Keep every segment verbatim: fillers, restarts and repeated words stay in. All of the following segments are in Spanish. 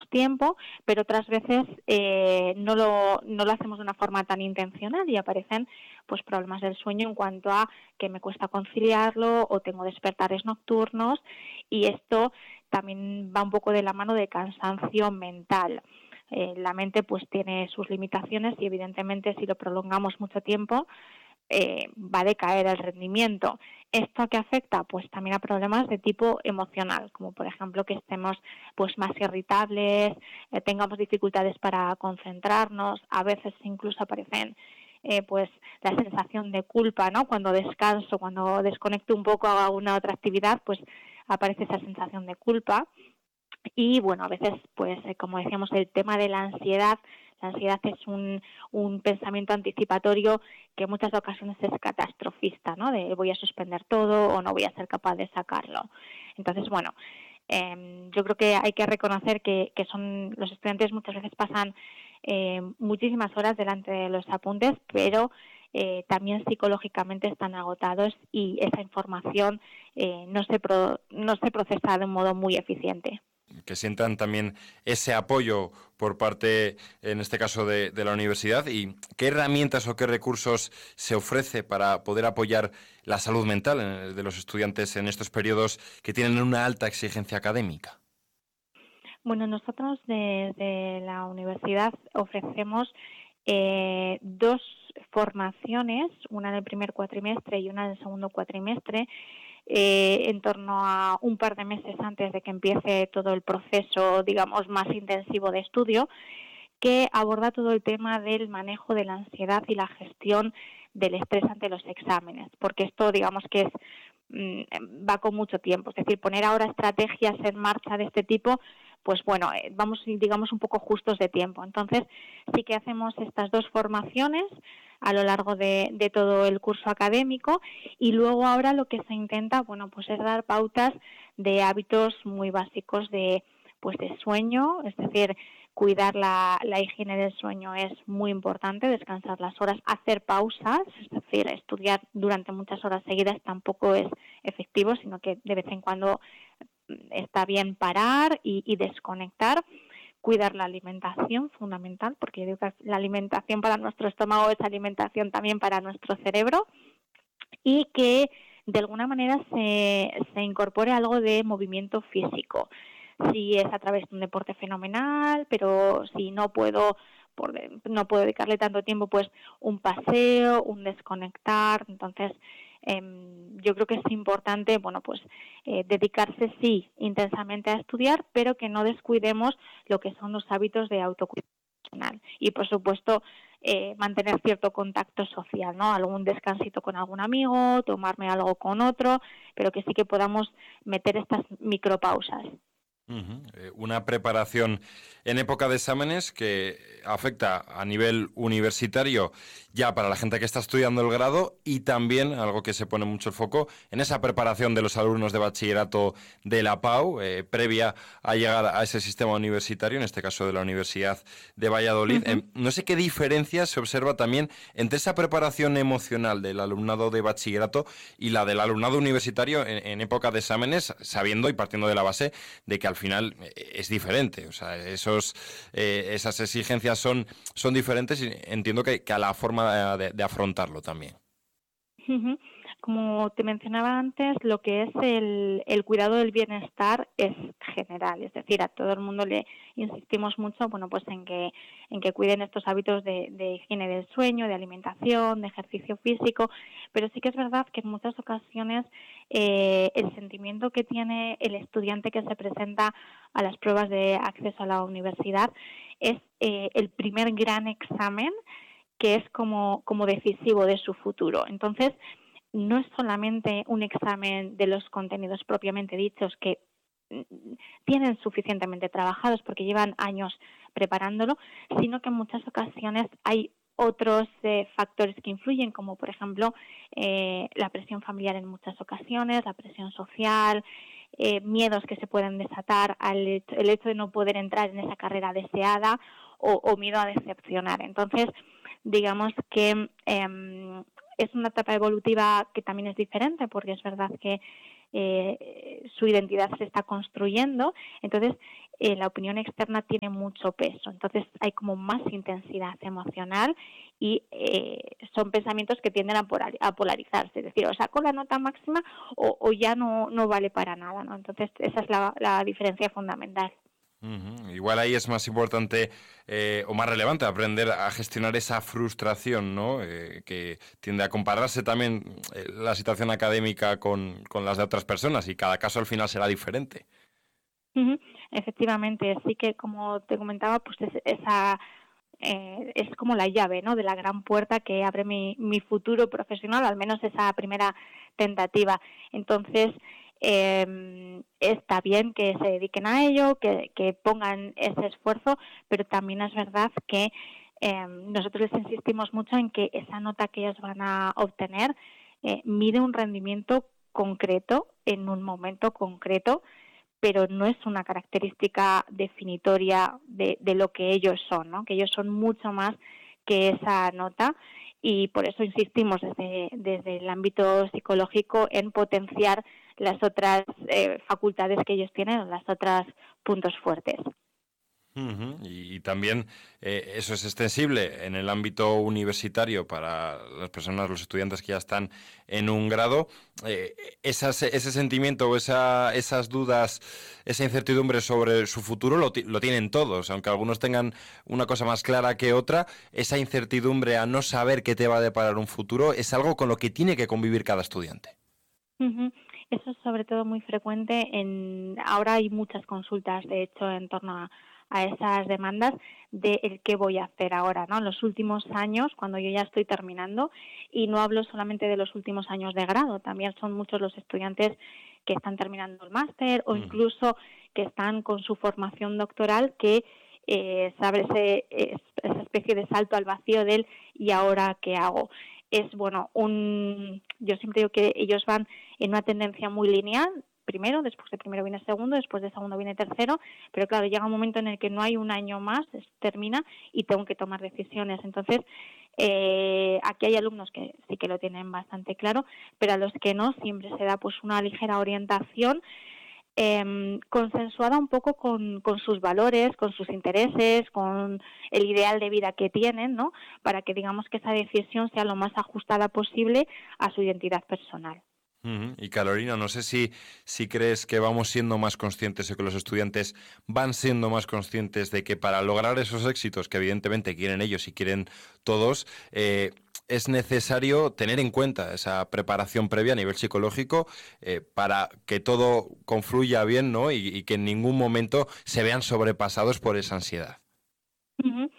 tiempo, pero otras veces eh, no lo no lo hacemos de una forma tan intencional y aparecen pues problemas del sueño en cuanto a que me cuesta conciliarlo o tengo despertares nocturnos, y esto también va un poco de la mano de cansancio mental. Eh, la mente pues tiene sus limitaciones y evidentemente si lo prolongamos mucho tiempo eh, va a decaer el rendimiento. ¿Esto a qué afecta? Pues también a problemas de tipo emocional, como por ejemplo que estemos pues más irritables, eh, tengamos dificultades para concentrarnos, a veces incluso aparecen eh, pues la sensación de culpa, ¿no? Cuando descanso, cuando desconecto un poco a una otra actividad, pues aparece esa sensación de culpa. Y bueno, a veces, pues eh, como decíamos, el tema de la ansiedad, la ansiedad es un, un pensamiento anticipatorio que en muchas ocasiones es catastrofista, ¿no? De voy a suspender todo o no voy a ser capaz de sacarlo. Entonces, bueno, eh, yo creo que hay que reconocer que, que son los estudiantes muchas veces pasan eh, muchísimas horas delante de los apuntes, pero eh, también psicológicamente están agotados y esa información eh, no se pro, no se procesa de un modo muy eficiente. Que sientan también ese apoyo por parte, en este caso, de, de la universidad. ¿Y qué herramientas o qué recursos se ofrece para poder apoyar la salud mental en, de los estudiantes en estos periodos que tienen una alta exigencia académica? Bueno, nosotros desde la universidad ofrecemos eh, dos formaciones, una en el primer cuatrimestre y una en el segundo cuatrimestre, eh, en torno a un par de meses antes de que empiece todo el proceso, digamos, más intensivo de estudio, que aborda todo el tema del manejo de la ansiedad y la gestión del estrés ante los exámenes, porque esto, digamos que es mmm, va con mucho tiempo, es decir, poner ahora estrategias en marcha de este tipo, pues bueno, eh, vamos, digamos, un poco justos de tiempo. Entonces, sí que hacemos estas dos formaciones a lo largo de, de todo el curso académico, y luego ahora lo que se intenta, bueno, pues es dar pautas de hábitos muy básicos de, pues de sueño, es decir, cuidar la, la higiene del sueño es muy importante, descansar las horas, hacer pausas, es decir, estudiar durante muchas horas seguidas tampoco es efectivo, sino que de vez en cuando está bien parar y, y desconectar. Cuidar la alimentación, fundamental, porque yo digo que la alimentación para nuestro estómago es alimentación también para nuestro cerebro, y que de alguna manera se, se incorpore algo de movimiento físico. Si es a través de un deporte fenomenal, pero si no puedo por, no puedo dedicarle tanto tiempo, pues un paseo, un desconectar. Entonces, eh, yo creo que es importante, bueno, pues eh, dedicarse sí intensamente a estudiar, pero que no descuidemos lo que son los hábitos de autocuidado personal. Y por supuesto, eh, mantener cierto contacto social, ¿no? Algún descansito con algún amigo, tomarme algo con otro, pero que sí que podamos meter estas micropausas. Uh-huh. Eh, una preparación en época de exámenes que afecta a nivel universitario ya para la gente que está estudiando el grado, y también algo que se pone mucho el foco en esa preparación de los alumnos de bachillerato de la P A U, eh, previa a llegar a ese sistema universitario, en este caso de la Universidad de Valladolid. Uh-huh. Eh, no sé qué diferencia se observa también entre esa preparación emocional del alumnado de bachillerato y la del alumnado universitario en, en época de exámenes, sabiendo y partiendo de la base de que al final es diferente, o sea, esos eh, esas exigencias son, son diferentes, y entiendo que, que a la forma de, de afrontarlo también. Uh-huh. Como te mencionaba antes, lo que es el, el cuidado del bienestar es general, es decir, a todo el mundo le insistimos mucho, bueno, pues en que en que cuiden estos hábitos de, de higiene del sueño, de alimentación, de ejercicio físico, pero sí que es verdad que en muchas ocasiones eh, el sentimiento que tiene el estudiante que se presenta a las pruebas de acceso a la universidad es eh, el primer gran examen que es como, como decisivo de su futuro. Entonces, no es solamente un examen de los contenidos propiamente dichos que tienen suficientemente trabajados porque llevan años preparándolo, sino que en muchas ocasiones hay otros eh, factores que influyen, como por ejemplo eh, la presión familiar en muchas ocasiones, la presión social, eh, miedos que se pueden desatar al hecho, el hecho de no poder entrar en esa carrera deseada, o, o miedo a decepcionar. Entonces, digamos que eh, es una etapa evolutiva que también es diferente, porque es verdad que eh, su identidad se está construyendo, entonces eh, la opinión externa tiene mucho peso, entonces hay como más intensidad emocional y eh, son pensamientos que tienden a, polar, a polarizarse, es decir, o saco la nota máxima o, o ya no, no vale para nada, ¿no? Entonces esa es la, la diferencia fundamental. Uh-huh. Igual ahí es más importante eh, o más relevante aprender a gestionar esa frustración, ¿no? Eh, que tiende a compararse también eh, la situación académica con, con las de otras personas y cada caso al final será diferente. Uh-huh. Efectivamente, sí que como te comentaba, pues es, esa eh, es como la llave, ¿no? De la gran puerta que abre mi, mi futuro profesional, al menos esa primera tentativa. Entonces Eh, está bien que se dediquen a ello, que, que pongan ese esfuerzo, pero también es verdad que eh, nosotros les insistimos mucho en que esa nota que ellos van a obtener eh, mide un rendimiento concreto en un momento concreto, pero no es una característica definitoria de, de lo que ellos son, ¿no? Que ellos son mucho más que esa nota y por eso insistimos desde, desde el ámbito psicológico en potenciar las otras eh, facultades que ellos tienen, las otras puntos fuertes. Uh-huh. Y, y también eh, eso es extensible en el ámbito universitario para las personas, los estudiantes que ya están en un grado. Eh, esas, ese sentimiento o esa, esas dudas, esa incertidumbre sobre su futuro lo, lo tienen todos, aunque algunos tengan una cosa más clara que otra. Esa incertidumbre a no saber qué te va a deparar un futuro es algo con lo que tiene que convivir cada estudiante. Uh-huh. Eso es sobre todo muy frecuente. En ahora hay muchas consultas, de hecho, en torno a a esas demandas de el qué voy a hacer ahora, ¿no? En los últimos años, cuando yo ya estoy terminando, y no hablo solamente de los últimos años de grado, también son muchos los estudiantes que están terminando el máster o incluso que están con su formación doctoral que eh, sabe ese, esa especie de salto al vacío del ¿y ahora qué hago? Es, bueno, un yo siempre digo que ellos van en una tendencia muy lineal, primero, después de primero viene segundo, después de segundo viene tercero, pero claro, llega un momento en el que no hay un año más, termina y tengo que tomar decisiones. Entonces, eh, aquí hay alumnos que sí que lo tienen bastante claro, pero a los que no, siempre se da pues una ligera orientación eh, consensuada un poco con, con sus valores, con sus intereses, con el ideal de vida que tienen, ¿no? Para que digamos que esa decisión sea lo más ajustada posible a su identidad personal. Uh-huh. Y Carolina, no sé si, si crees que vamos siendo más conscientes o que los estudiantes van siendo más conscientes de que para lograr esos éxitos que evidentemente quieren ellos y quieren todos, eh, es necesario tener en cuenta esa preparación previa a nivel psicológico eh, para que todo confluya bien, ¿no? Y, y que en ningún momento se vean sobrepasados por esa ansiedad. Uh-huh.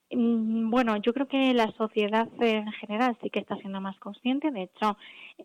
Bueno, yo creo que la sociedad en general sí que está siendo más consciente. De hecho,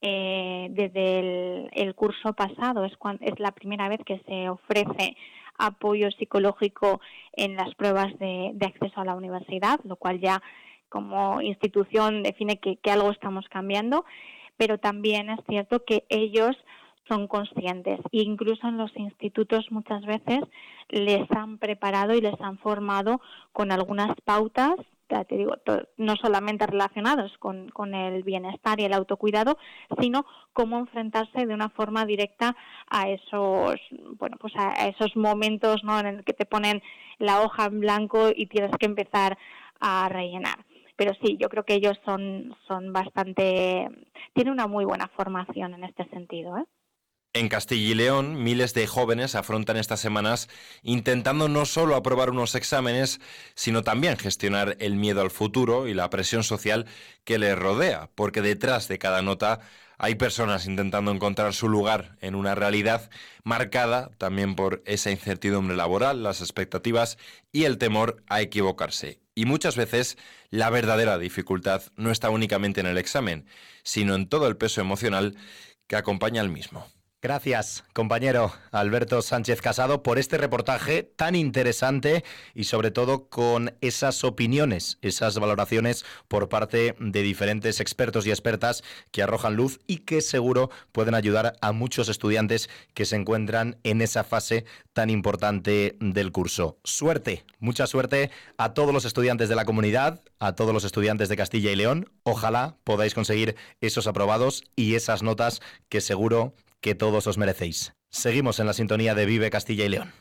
eh, desde el, el curso pasado es, cuando, es la primera vez que se ofrece apoyo psicológico en las pruebas de, de acceso a la universidad, lo cual ya como institución define que, que algo estamos cambiando, pero también es cierto que ellos son conscientes. Incluso en los institutos muchas veces les han preparado y les han formado con algunas pautas, ya te digo, no solamente relacionados con, con el bienestar y el autocuidado, sino cómo enfrentarse de una forma directa a esos, bueno, pues a esos momentos, ¿no?, en el que te ponen la hoja en blanco y tienes que empezar a rellenar. Pero sí, yo creo que ellos son, son bastante, tienen una muy buena formación en este sentido, ¿eh? En Castilla y León, miles de jóvenes afrontan estas semanas intentando no solo aprobar unos exámenes, sino también gestionar el miedo al futuro y la presión social que les rodea, porque detrás de cada nota hay personas intentando encontrar su lugar en una realidad marcada también por esa incertidumbre laboral, las expectativas y el temor a equivocarse. Y muchas veces la verdadera dificultad no está únicamente en el examen, sino en todo el peso emocional que acompaña al mismo. Gracias, compañero Alberto Sánchez Casado, por este reportaje tan interesante y sobre todo con esas opiniones, esas valoraciones por parte de diferentes expertos y expertas que arrojan luz y que seguro pueden ayudar a muchos estudiantes que se encuentran en esa fase tan importante del curso. Suerte, mucha suerte a todos los estudiantes de la comunidad, a todos los estudiantes de Castilla y León. Ojalá podáis conseguir esos aprobados y esas notas que seguro que todos os merecéis. Seguimos en la sintonía de Vive Castilla y León.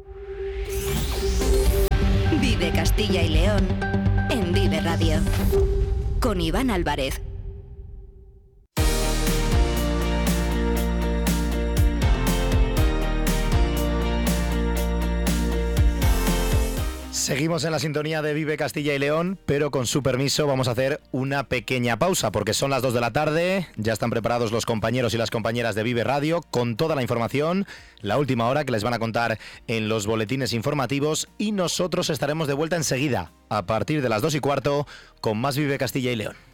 Vive Castilla y León en Vive Radio con Iván Álvarez. Seguimos en la sintonía de Vive Castilla y León, pero con su permiso vamos a hacer una pequeña pausa porque son las dos de la tarde, ya están preparados los compañeros y las compañeras de Vive Radio con toda la información, la última hora que les van a contar en los boletines informativos y nosotros estaremos de vuelta enseguida, a partir de las dos y cuarto, con más Vive Castilla y León.